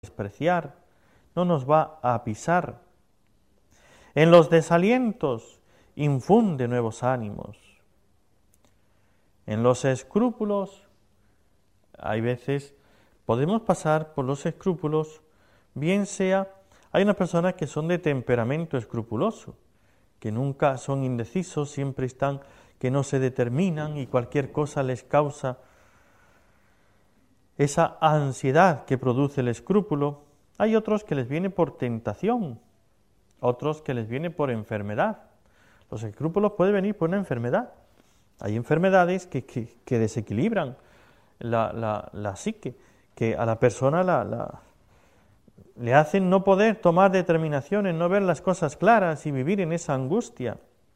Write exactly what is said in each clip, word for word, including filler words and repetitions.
despreciar, no nos va a pisar. En los desalientos infunde nuevos ánimos. En los escrúpulos, hay veces podemos pasar por los escrúpulos, bien sea, hay unas personas que son de temperamento escrupuloso, que nunca son indecisos, siempre están, que no se determinan y cualquier cosa les causa esa ansiedad que produce el escrúpulo. Hay otros que les viene por tentación, otros que les viene por enfermedad. Los escrúpulos pueden venir por una enfermedad. Hay enfermedades que, que, que desequilibran la, la, la psique, que a la persona la, la, le hacen no poder tomar determinaciones, no ver las cosas claras y vivir en esa angustia.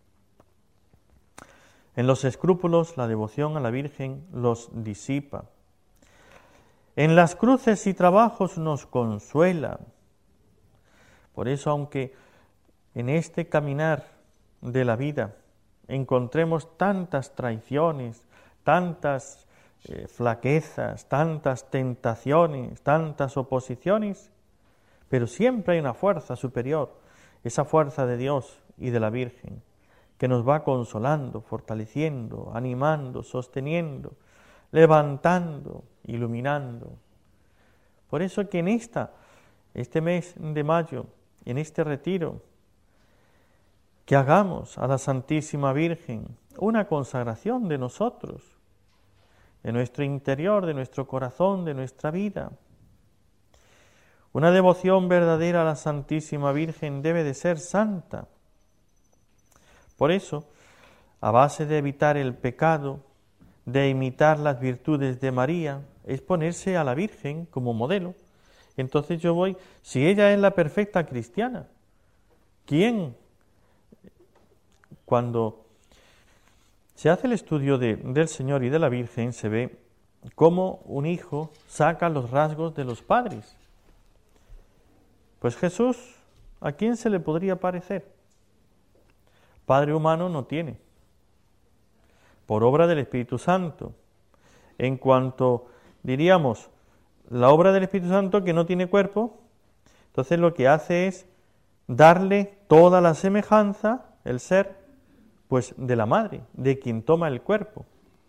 En los escrúpulos la devoción a la Virgen los disipa. En las cruces y trabajos nos consuela. Por eso, aunque en este caminar de la vida encontremos tantas traiciones, tantas eh, flaquezas, tantas tentaciones, tantas oposiciones, pero siempre hay una fuerza superior, esa fuerza de Dios y de la Virgen, que nos va consolando, fortaleciendo, animando, sosteniendo, levantando, iluminando. Por eso que en esta, este mes de mayo, en este retiro, que hagamos a la Santísima Virgen una consagración de nosotros, de nuestro interior, de nuestro corazón, de nuestra vida. Una devoción verdadera a la Santísima Virgen debe de ser santa. Por eso, a base de evitar el pecado, de imitar las virtudes de María, es ponerse a la Virgen como modelo. Entonces yo voy, si ella es la perfecta cristiana, ¿quién? Cuando se hace el estudio de, del Señor y de la Virgen, se ve cómo un hijo saca los rasgos de los padres. Pues Jesús, ¿a quién se le podría parecer? Padre humano no tiene, por obra del Espíritu Santo. En cuanto, diríamos, la obra del Espíritu Santo que no tiene cuerpo, entonces lo que hace es darle toda la semejanza, el ser, pues de la madre, de quien toma el cuerpo.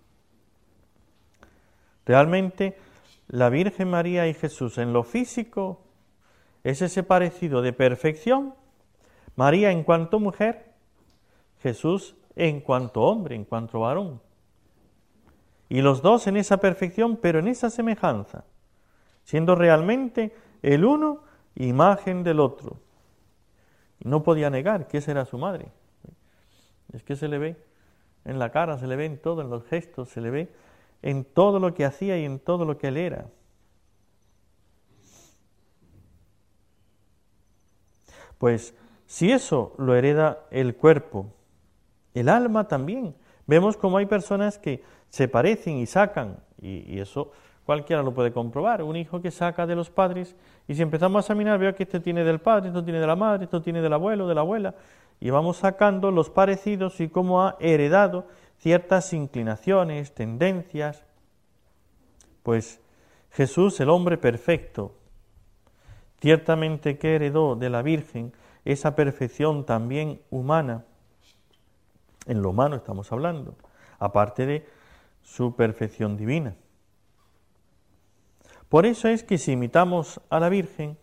Realmente, la Virgen María y Jesús en lo físico es ese parecido de perfección, María en cuanto mujer, Jesús en cuanto hombre, en cuanto varón. Y los dos en esa perfección, pero en esa semejanza, siendo realmente el uno imagen del otro. Y no podía negar que esa era su madre. Es que se le ve en la cara, se le ve en todo, en los gestos, se le ve en todo lo que hacía y en todo lo que él era. Pues si eso lo hereda el cuerpo, el alma también. Vemos como hay personas que se parecen y sacan, y, y eso cualquiera lo puede comprobar. Un hijo que saca de los padres, y si empezamos a examinar, veo que este tiene del padre, esto tiene de la madre, esto tiene del abuelo, de la abuela, y vamos sacando los parecidos y cómo ha heredado ciertas inclinaciones, tendencias. Pues Jesús, el hombre perfecto, ciertamente que heredó de la Virgen esa perfección también humana. En lo humano estamos hablando, aparte de su perfección divina. Por eso es que si imitamos a la Virgen,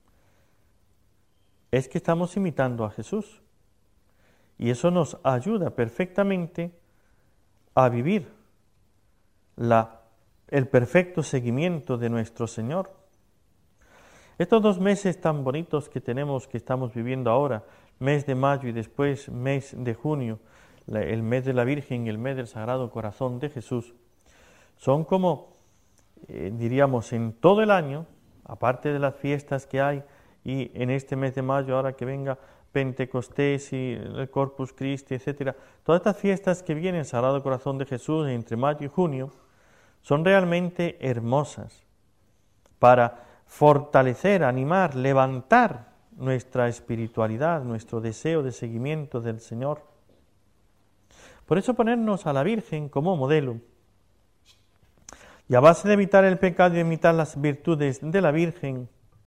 es que estamos imitando a Jesús. Y eso nos ayuda perfectamente a vivir la, el perfecto seguimiento de nuestro Señor. Estos dos meses tan bonitos que tenemos, que estamos viviendo ahora, mes de mayo y después mes de junio, el mes de la Virgen y el mes del Sagrado Corazón de Jesús, son como, eh, diríamos, en todo el año, aparte de las fiestas que hay, y en este mes de mayo, ahora que venga Pentecostés y el Corpus Christi, etcétera, todas estas fiestas que vienen, el Sagrado Corazón de Jesús, entre mayo y junio, son realmente hermosas para fortalecer, animar, levantar nuestra espiritualidad, nuestro deseo de seguimiento del Señor. Por eso ponernos a la Virgen como modelo, y a base de evitar el pecado y imitar las virtudes de la Virgen,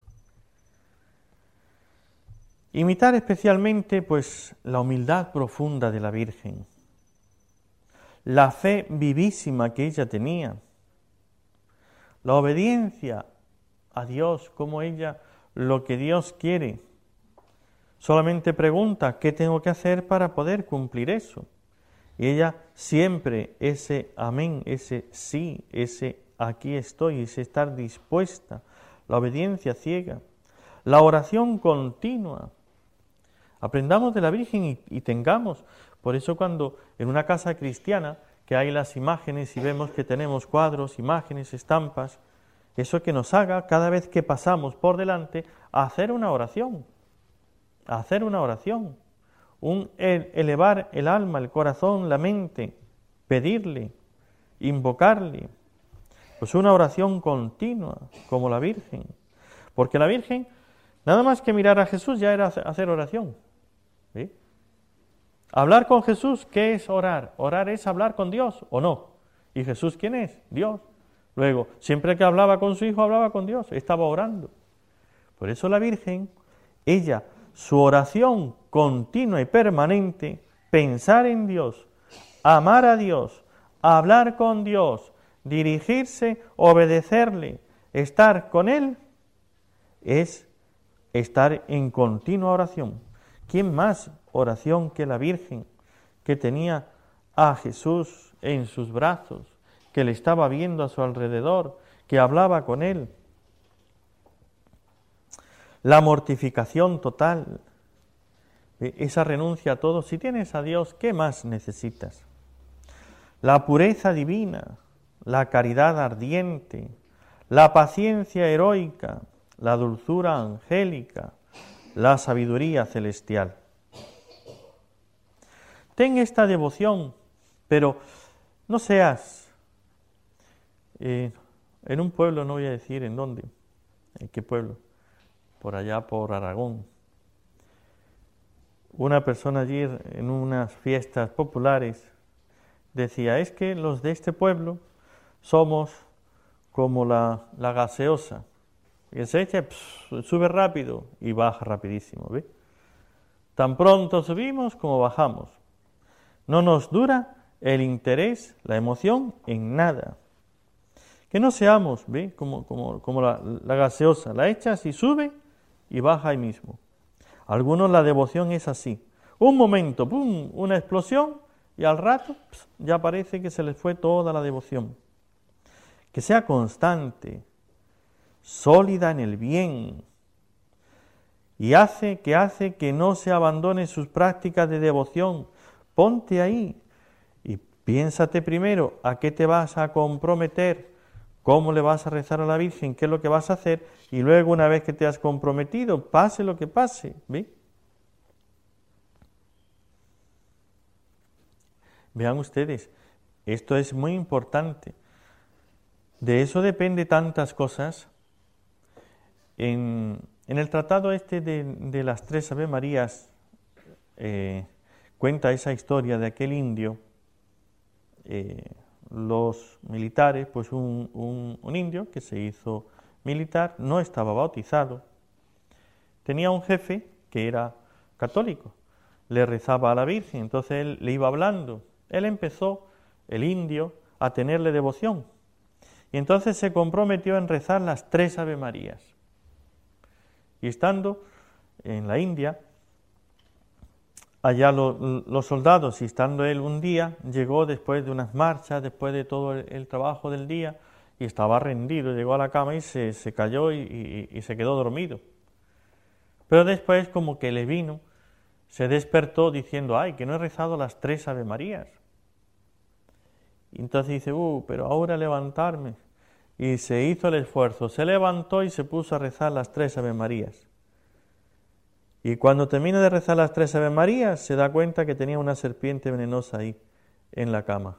Imitar especialmente pues la humildad profunda de la Virgen, la fe vivísima que ella tenía, la obediencia a Dios, como ella lo que Dios quiere. Solamente pregunta, ¿qué tengo que hacer para poder cumplir eso? Y ella siempre ese amén, ese sí, ese aquí estoy, ese estar dispuesta, la obediencia ciega, la oración continua. Aprendamos de la Virgen y, y tengamos. Por eso cuando en una casa cristiana que hay las imágenes y vemos que tenemos cuadros, imágenes, estampas, eso que nos haga cada vez que pasamos por delante a hacer una oración, a hacer una oración, un elevar el alma, el corazón, la mente, pedirle, invocarle, pues una oración continua como la Virgen, porque la Virgen nada más que mirar a Jesús ya era hacer oración. ¿Sí? Hablar con Jesús, ¿qué es orar? Orar es hablar con Dios, ¿o no? ¿Y Jesús quién es? Dios. Luego, siempre que hablaba con su hijo, hablaba con Dios, estaba orando. Por eso la Virgen, ella, su oración continua y permanente, pensar en Dios, amar a Dios, hablar con Dios, dirigirse, obedecerle, estar con Él, es estar en continua oración. ¿Quién más oración que la Virgen, que tenía a Jesús en sus brazos, que le estaba viendo a su alrededor, que hablaba con Él? La mortificación total, esa renuncia a todo. Si tienes a Dios, ¿qué más necesitas? La pureza divina, la caridad ardiente, la paciencia heroica, la dulzura angélica, la sabiduría celestial. Ten esta devoción, pero no seas eh, en un pueblo, no voy a decir en dónde, en qué pueblo, por allá por Aragón. Una persona allí en unas fiestas populares decía, es que los de este pueblo somos como la, la gaseosa, que se echa, pss, sube rápido y baja rapidísimo, ¿ve? Tan pronto subimos como bajamos. No nos dura el interés, la emoción en nada. Que no seamos, ¿ve? Como, como, como la, la gaseosa, la echas y sube y baja ahí mismo. Algunos la devoción es así. Un momento, ¡pum!, una explosión y al rato pss, ya parece que se les fue toda la devoción. Que sea constante, sólida en el bien, y hace que hace que no se abandone sus prácticas de devoción. Ponte ahí y piénsate primero a qué te vas a comprometer, cómo le vas a rezar a la Virgen, qué es lo que vas a hacer, y luego una vez que te has comprometido, pase lo que pase, ¿ve? Vean ustedes, esto es muy importante. De eso depende tantas cosas. En, en el tratado este de, de las tres Ave Marías eh, cuenta esa historia de aquel indio, eh, los militares, pues un, un, un indio que se hizo militar, no estaba bautizado, tenía un jefe que era católico, le rezaba a la Virgen, entonces él le iba hablando, él empezó, el indio, a tenerle devoción, y entonces se comprometió en rezar las tres Ave Marías. Y estando en la India, allá lo, los soldados, y estando él un día, llegó después de unas marchas, después de todo el, el trabajo del día, y estaba rendido, llegó a la cama y se, se cayó y, y, y se quedó dormido. Pero después como que le vino, se despertó diciendo, ay, que no he rezado las tres Ave Marías. Y entonces dice, uh, pero ahora levantarme. Y se hizo el esfuerzo, se levantó y se puso a rezar las tres Ave Marías. Y cuando termina de rezar las tres Ave Marías, se da cuenta que tenía una serpiente venenosa ahí, en la cama.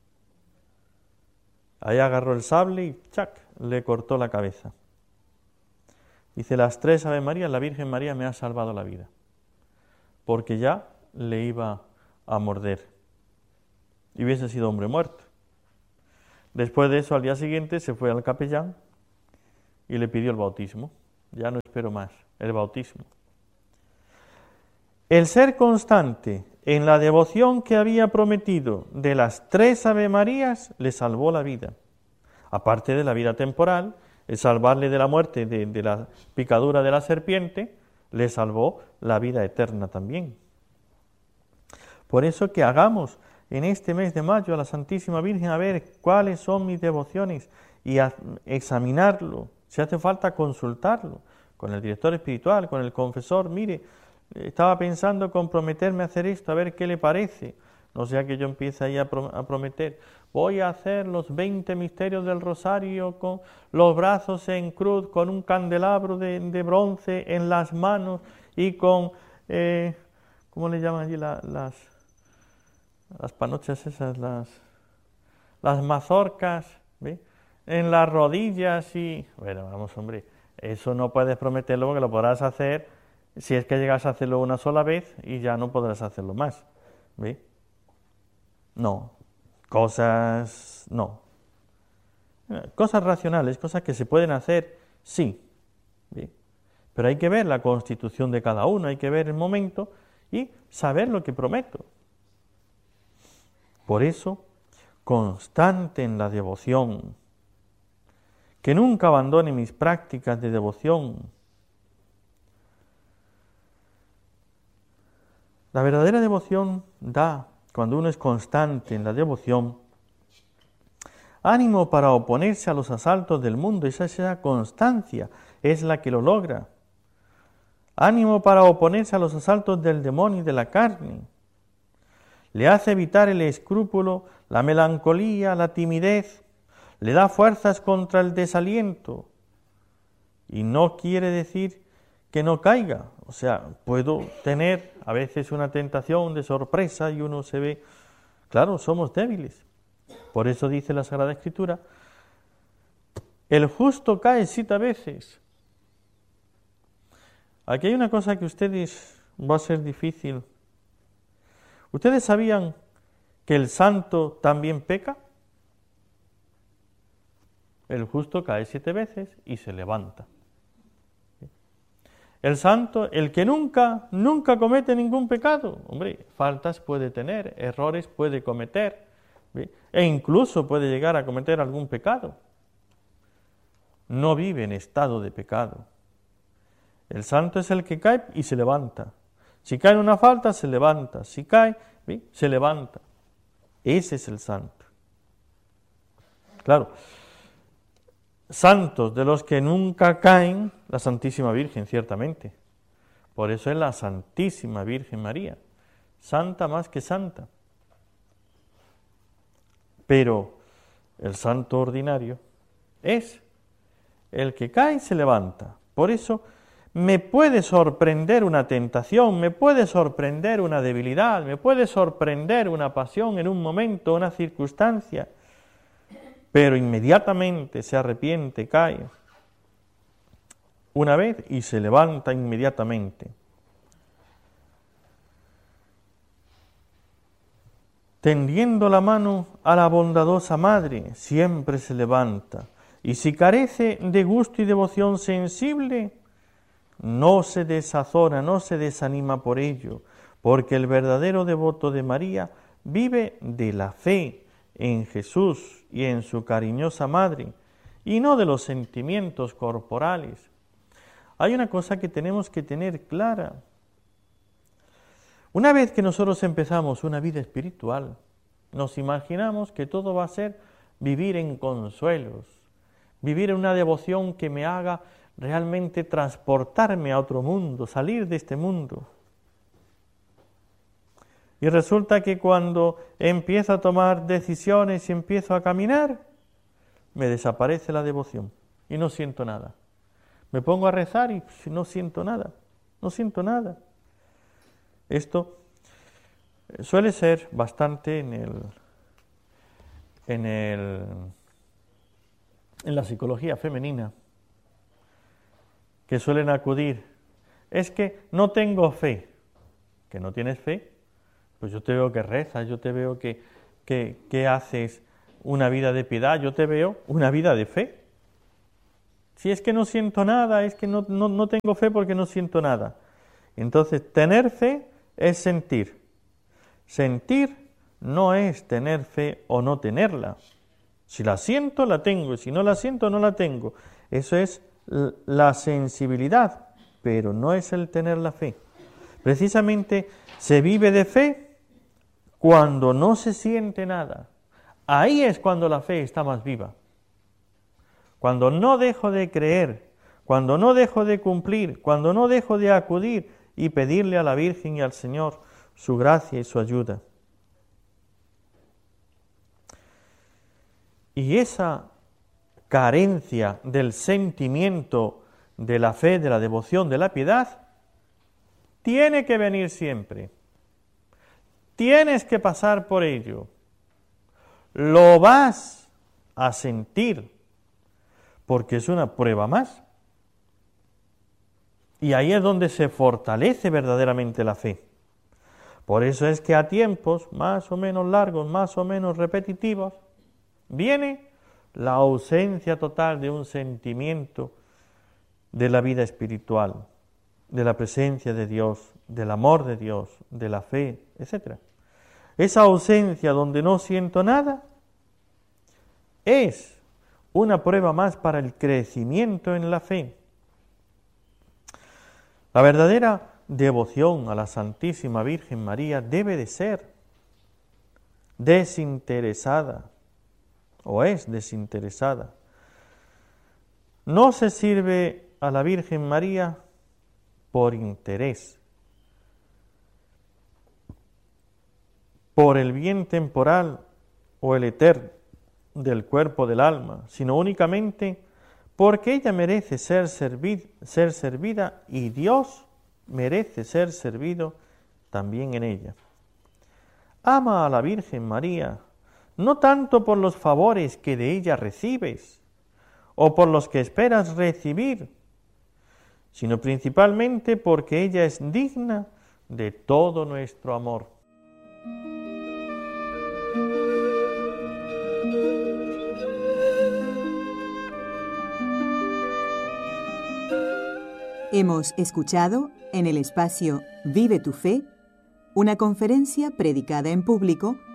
Ahí agarró el sable y ¡chac!, le cortó la cabeza. Dice, las tres Ave Marías, la Virgen María me ha salvado la vida, porque ya le iba a morder y hubiese sido hombre muerto. Después de eso, al día siguiente, se fue al capellán y le pidió el bautismo. Ya no espero más, el bautismo. el ser constante en la devoción que había prometido de las tres Ave Marías le salvó la vida. Aparte de la vida temporal, el salvarle de la muerte, de, de la picadura de la serpiente, le salvó la vida eterna también. Por eso que hagamos en este mes de mayo a la Santísima Virgen a ver cuáles son mis devociones y a examinarlo. Si hace falta consultarlo con el director espiritual, con el confesor. Mire, estaba pensando comprometerme a hacer esto, a ver qué le parece. No sea que yo empiece ahí a prometer, voy a hacer los veinte misterios del rosario con los brazos en cruz, con un candelabro de, de bronce en las manos y con, eh, ¿cómo le llaman allí la, las, las panochas esas? Las, las mazorcas, ¿ve? En las rodillas y... Bueno, vamos, hombre, eso no puedes prometerlo porque lo podrás hacer si es que llegas a hacerlo una sola vez y ya no podrás hacerlo más, ¿ve? No, cosas, no. Cosas racionales, cosas que se pueden hacer, sí. ¿Bien? Pero hay que ver la constitución de cada uno, hay que ver el momento y saber lo que prometo. Por eso, constante en la devoción, que nunca abandone mis prácticas de devoción. La verdadera devoción da, cuando uno es constante en la devoción, ánimo para oponerse a los asaltos del mundo. Esa, esa constancia es la que lo logra. Ánimo para oponerse a los asaltos del demonio y de la carne. Le hace evitar el escrúpulo, la melancolía, la timidez. Le da fuerzas contra el desaliento. Y no quiere decir que no caiga. O sea, puedo tener a veces una tentación de sorpresa y uno se ve... Claro, somos débiles. Por eso dice la Sagrada Escritura, el justo cae siete veces. Aquí hay una cosa que ustedes va a ser difícil. ¿Ustedes sabían que el santo también peca? El justo cae siete veces y se levanta. El santo, el que nunca, nunca comete ningún pecado. Hombre, faltas puede tener, errores puede cometer, ¿sí? E incluso puede llegar a cometer algún pecado. No vive en estado de pecado. El santo es el que cae y se levanta. Si cae en una falta, se levanta. Si cae, ¿sí? Se levanta. Ese es el santo. Claro. Santos de los que nunca caen, la Santísima Virgen, ciertamente. Por eso es la Santísima Virgen María, santa más que santa. Pero el santo ordinario es el que cae y se levanta. Por eso me puede sorprender una tentación, me puede sorprender una debilidad, me puede sorprender una pasión en un momento, una circunstancia, pero inmediatamente se arrepiente, cae una vez y se levanta inmediatamente. Tendiendo la mano a la bondadosa Madre, siempre se levanta, y si carece de gusto y devoción sensible, no se desazona, no se desanima por ello, porque el verdadero devoto de María vive de la fe en Jesús y en su cariñosa Madre, y no de los sentimientos corporales. Hay una cosa que tenemos que tener clara. Una vez que nosotros empezamos una vida espiritual, nos imaginamos que todo va a ser vivir en consuelos, vivir en una devoción que me haga realmente transportarme a otro mundo, salir de este mundo. Y resulta que cuando empiezo a tomar decisiones y empiezo a caminar, me desaparece la devoción y no siento nada. Me pongo a rezar y no siento nada, no siento nada. Esto suele ser bastante en el, en el, en la psicología femenina, que suelen acudir. Es que no tengo fe. ¿Que no tienes fe? Pues yo te veo que rezas, yo te veo que, que, que haces una vida de piedad, yo te veo una vida de fe. Si es que no siento nada, es que no, no, no tengo fe porque no siento nada. Entonces, tener fe es sentir. Sentir no es tener fe o no tenerla. Si la siento, la tengo, y si no la siento, no la tengo. Eso es la sensibilidad, pero no es el tener la fe. Precisamente se vive de fe cuando no se siente nada. Ahí es cuando la fe está más viva. Cuando no dejo de creer, cuando no dejo de cumplir, cuando no dejo de acudir y pedirle a la Virgen y al Señor su gracia y su ayuda. Y esa carencia del sentimiento de la fe, de la devoción, de la piedad, tiene que venir siempre. Tienes que pasar por ello. Lo vas a sentir, porque es una prueba más. Y ahí es donde se fortalece verdaderamente la fe. Por eso es que a tiempos más o menos largos, más o menos repetitivos, viene la ausencia total de un sentimiento de la vida espiritual, de la presencia de Dios, del amor de Dios, de la fe, etcétera. Esa ausencia donde no siento nada es una prueba más para el crecimiento en la fe. La verdadera devoción a la Santísima Virgen María debe de ser desinteresada, o es desinteresada. No se sirve a la Virgen María por interés, por el bien temporal o el eterno del cuerpo del alma, sino únicamente porque ella merece ser, servid, ser servida y Dios merece ser servido también en ella. Ama a la Virgen María, no tanto por los favores que de ella recibes o por los que esperas recibir, sino principalmente porque ella es digna de todo nuestro amor. Hemos escuchado en el espacio Vive tu Fe una conferencia predicada en público